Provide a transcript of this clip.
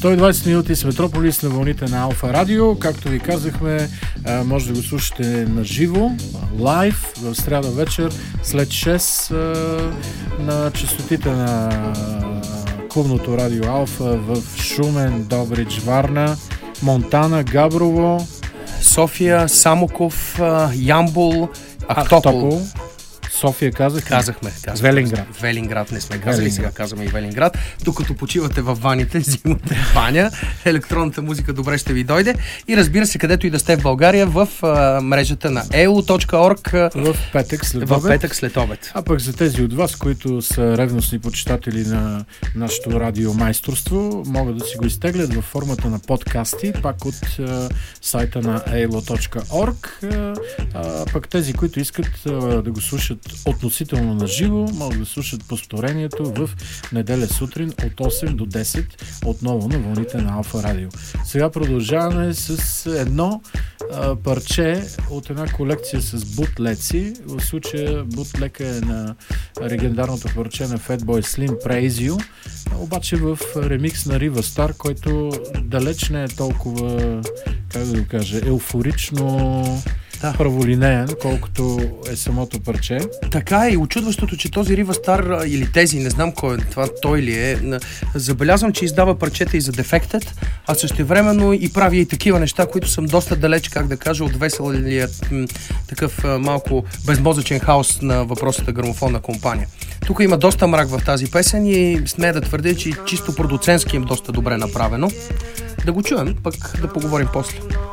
120 минути с Метрополис на вълните на Алфа Радио. Както ви казахме, може да го слушате на живо, лайв, в сряда вечер, след 6 на честотите на клубното радио Алфа в Шумен, Добрич, Варна, Монтана, Габрово, София, Самоков, Ямбол, Ахтопол. София казахме. Велинград не сме казали, сега казваме и Велинград. Докато почивате във ваните, взимате баня, електронната музика добре ще ви дойде. И разбира се, където и да сте в България, в мрежата на elo.org в петък след обед. А пък за тези от вас, които са ревностни почитатели на нашето радиомайсторство, могат да си го изтеглят във формата на подкасти, пак от сайта на elo.org. Пък тези, които искат да го слушат относително на живо, могат да слушат повторението в неделя сутрин от 8 до 10, отново на вълните на Алфа Радио. Сега продължаваме с едно парче от една колекция с бутлеци. В случая бутлека е на легендарното парче на Fatboy Slim Praise You, обаче в ремикс на Riva Star, който далеч не е толкова, как да го кажа, еуфорично праволинеен, колкото е самото парче. Така е, и очудващото, че този Riva Star или тези, не знам кой е, това той ли е, забелязвам, че издава парчета и за Defected, а същевременно и прави и такива неща, които съм доста далеч, как да кажа, от веселият такъв малко безмозъчен хаос на въпросата грамофонна компания. Тук има доста мрак в тази песен и смея да твърдя, че чисто продуцентски е доста добре направено. Да го чуем, пък да поговорим после.